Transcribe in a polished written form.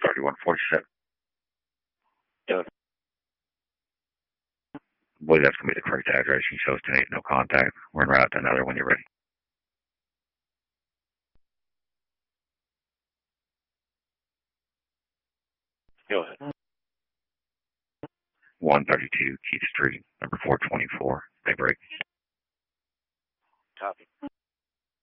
3147. Yeah. I believe that's going to be the correct address. You shows 10-8, no contact. We're en route to another when you're ready. Go ahead. 132 Keith Street, number 424. Daybreak. Copy.